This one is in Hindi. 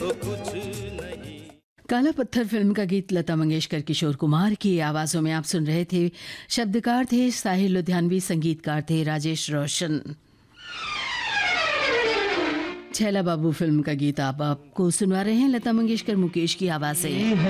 काला पत्थर फिल्म का गीत लता मंगेशकर, किशोर कुमार की आवाजों में आप सुन रहे थे। शब्दकार थे साहिल लुधियानवी, संगीतकार थे राजेश रोशन। छैला बाबू फिल्म का गीत आप आपको सुनवा रहे हैं लता मंगेशकर, मुकेश की आवाज से।